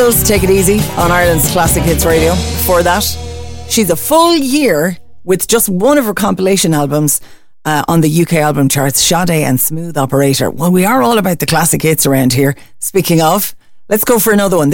Take It Easy on Ireland's Classic Hits Radio. Before that, she's a full year with just one of her compilation albums on the UK album charts, Sade and Smooth Operator. Well, we are all about the classic hits around here. Speaking of, let's go for another one.